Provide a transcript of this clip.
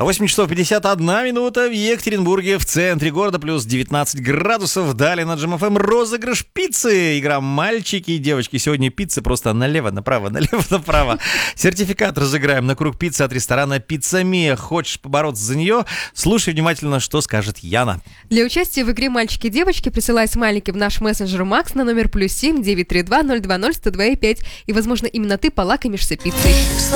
8 часов 51 минута в Екатеринбурге, в центре города, плюс 19 градусов. Далее на Джем ФМ розыгрыш пиццы. Игра «Мальчики и девочки». Сегодня пиццы просто налево-направо, налево-направо. Сертификат разыграем на круг пиццы от ресторана «Пицца Мия». Хочешь побороться за нее? Слушай внимательно, что скажет Яна. Для участия в игре «Мальчики и девочки» присылай смайлики в наш мессенджер Макс на номер +7 932 020 102 5. И, возможно, именно ты полакомишься пиццей.